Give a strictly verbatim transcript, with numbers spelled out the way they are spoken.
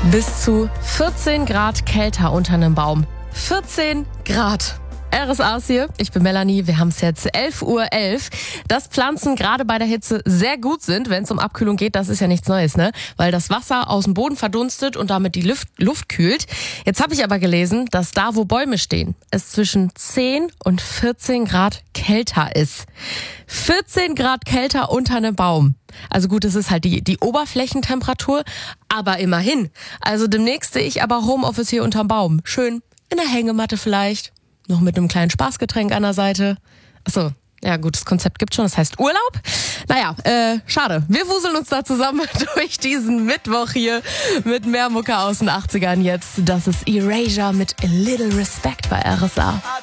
Bis zu vierzehn Grad kälter unter einem Baum. vierzehn Grad. R S A ist hier, ich bin Melanie, wir haben es jetzt elf Uhr elf. Dass Pflanzen gerade bei der Hitze sehr gut sind, wenn es um Abkühlung geht, das ist ja nichts Neues, ne? Weil das Wasser aus dem Boden verdunstet und damit die Luft, Luft kühlt. Jetzt habe ich aber gelesen, dass da, wo Bäume stehen, es zwischen zehn und vierzehn Grad kälter ist. vierzehn Grad kälter unter einem Baum. Also gut, es ist halt die, die Oberflächentemperatur, aber immerhin. Also demnächst sehe ich aber Homeoffice hier unterm Baum. Schön in der Hängematte vielleicht. Noch mit einem kleinen Spaßgetränk an der Seite. Achso, ja gut, das Konzept gibt schon, das heißt Urlaub. Naja, äh, schade. Wir wuseln uns da zusammen durch diesen Mittwoch hier mit mehr Mucke aus den achtzigern jetzt. Das ist Erasure mit A Little Respect bei R S A.